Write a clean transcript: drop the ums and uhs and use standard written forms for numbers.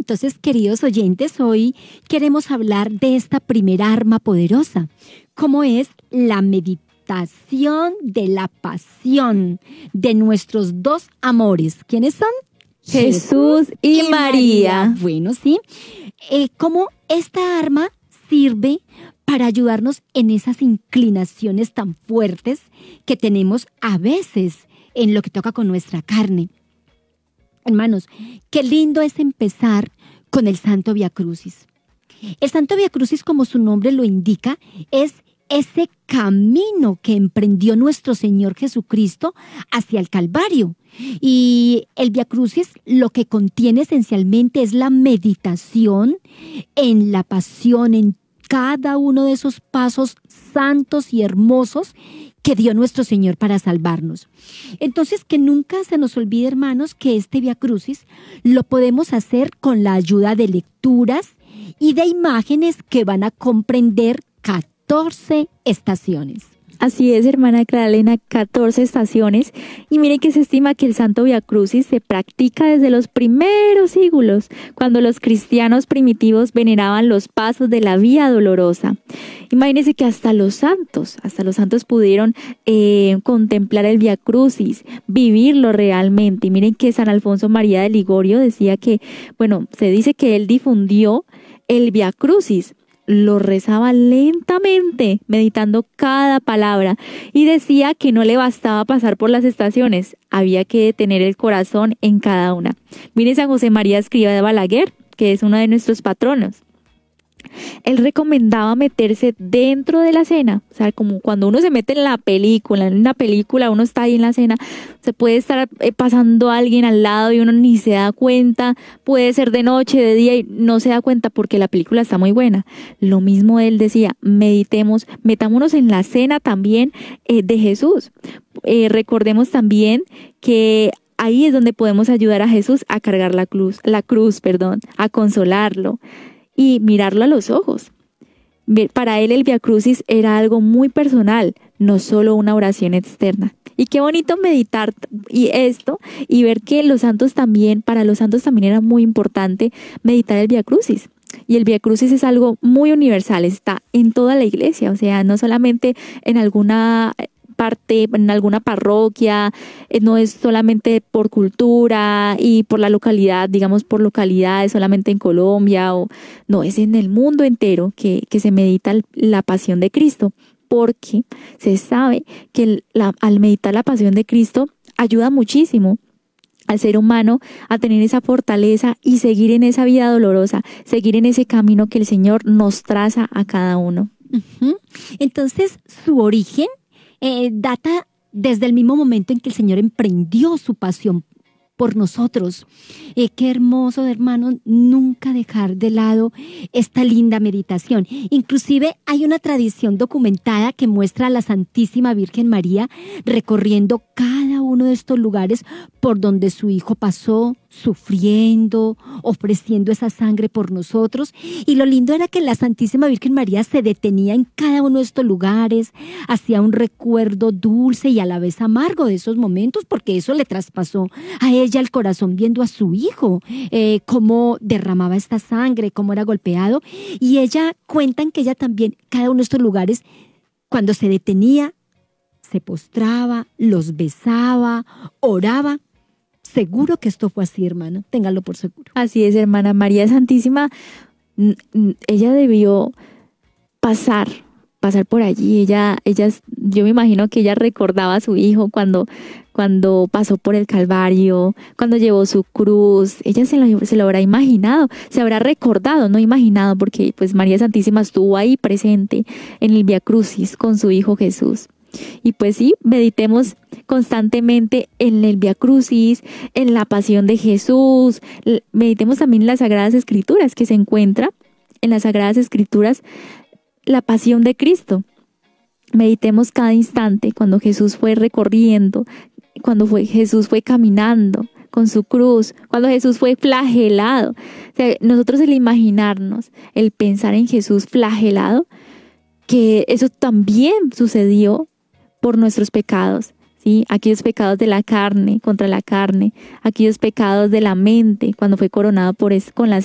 Entonces, queridos oyentes, hoy queremos hablar de esta primera arma poderosa, como es la meditación de la pasión de nuestros dos amores. ¿Quiénes son? Jesús y María. Bueno, sí. Cómo esta arma sirve para ayudarnos en esas inclinaciones tan fuertes que tenemos a veces en lo que toca con nuestra carne. Hermanos, qué lindo es empezar con el Santo Vía Crucis. El Santo Vía Crucis, como su nombre lo indica, es ese camino que emprendió nuestro Señor Jesucristo hacia el Calvario. Y el Vía Crucis lo que contiene esencialmente es la meditación en la pasión, en cada uno de esos pasos santos y hermosos que dio nuestro Señor para salvarnos. Entonces, que nunca se nos olvide, hermanos, que este Vía Crucis lo podemos hacer con la ayuda de lecturas y de imágenes que van a comprender 14 estaciones. Así es, hermana Clara Elena, 14 estaciones. Y miren que se estima que el Santo Vía Crucis se practica desde los primeros siglos, cuando los cristianos primitivos veneraban los pasos de la Vía Dolorosa. Imagínense que hasta los santos pudieron contemplar el Vía Crucis, vivirlo realmente. Y miren que San Alfonso María de Ligorio decía que, se dice que él difundió el Vía Crucis. Lo rezaba lentamente, meditando cada palabra, y decía que no le bastaba pasar por las estaciones, había que detener el corazón en cada una. Miren San José María Escrivá de Balaguer, que es uno de nuestros patronos. Él recomendaba meterse dentro de la cena, o sea, como cuando uno se mete en una película, uno está ahí en la cena, se puede estar pasando a alguien al lado y uno ni se da cuenta, puede ser de noche, de día y no se da cuenta porque la película está muy buena. Lo mismo él decía, metámonos en la cena también de Jesús. Recordemos también que ahí es donde podemos ayudar a Jesús a cargar la cruz, a consolarlo y mirarlo a los ojos. Para él el Vía Crucis era algo muy personal, no solo una oración externa. Y qué bonito meditar y ver que para los santos también era muy importante meditar el Vía Crucis. Y el Vía Crucis es algo muy universal, está en toda la iglesia, o sea, no solamente en alguna parte, en alguna parroquia, no es solamente por cultura y por la localidad, digamos por localidades, solamente en Colombia, no, es en el mundo entero que se medita la pasión de Cristo, porque se sabe que al meditar la pasión de Cristo ayuda muchísimo al ser humano a tener esa fortaleza y seguir en esa vida dolorosa, seguir en ese camino que el Señor nos traza a cada uno. Entonces, su origen data desde el mismo momento en que el Señor emprendió su pasión por nosotros. Qué hermoso, hermanos, nunca dejar de lado esta linda meditación. Inclusive hay una tradición documentada que muestra a la Santísima Virgen María recorriendo cada uno de estos lugares por donde su Hijo pasó, sufriendo, ofreciendo esa sangre por nosotros. Y lo lindo era que la Santísima Virgen María se detenía en cada uno de estos lugares, hacía un recuerdo dulce y a la vez amargo de esos momentos, porque eso le traspasó a ella el corazón viendo a su Hijo, cómo derramaba esta sangre, cómo era golpeado. Y ella cuentan que ella también, cada uno de estos lugares, cuando se detenía, se postraba, los besaba, oraba. Seguro que esto fue así, hermano. Ténganlo por seguro. Así es, hermana María Santísima. Ella debió pasar por allí. Yo me imagino que ella recordaba a su Hijo cuando pasó por el Calvario, cuando llevó su cruz. Ella se lo habrá imaginado, se habrá recordado, no imaginado, porque pues María Santísima estuvo ahí presente en el Vía Crucis con su Hijo Jesús. Y pues sí, meditemos constantemente en el Vía Crucis, en la pasión de Jesús. Meditemos también en las Sagradas Escrituras, que se encuentra en las Sagradas Escrituras la pasión de Cristo. Meditemos cada instante cuando Jesús fue recorriendo, Jesús fue caminando con su cruz, cuando Jesús fue flagelado. O sea, nosotros el imaginarnos, el pensar en Jesús flagelado, que eso también sucedió por nuestros pecados, ¿sí? Aquellos pecados de la carne, contra la carne, aquellos pecados de la mente, cuando fue coronado con las